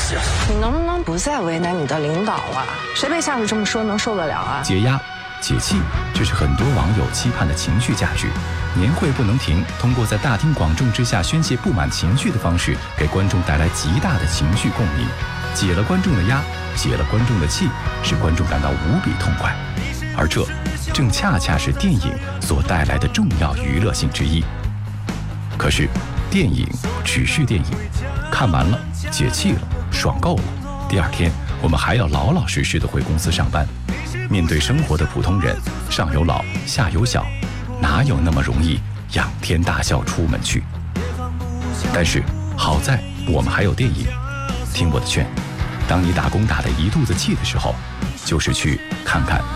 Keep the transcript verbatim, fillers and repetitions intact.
西啊！ 你能不能不再为难你的领导啊？谁被下属这么说能受得了啊？ 解压、解气，这是很多网友期盼的情绪价值。年会不能停，通过在大庭广众之下宣泄不满情绪的方式，给观众带来极大的情绪共鸣，解了观众的压，解了观众的气，使观众感到无比痛快。而这正恰恰是电影所带来的重要娱乐性之一。可是，电影只是电影，看完了，解气了，爽够了，第二天我们还要老老实实的回公司上班。面对生活的普通人，上有老，下有小，哪有那么容易仰天大笑出门去？但是好在我们还有电影。听我的劝，当你打工打得一肚子气的时候，就是去看看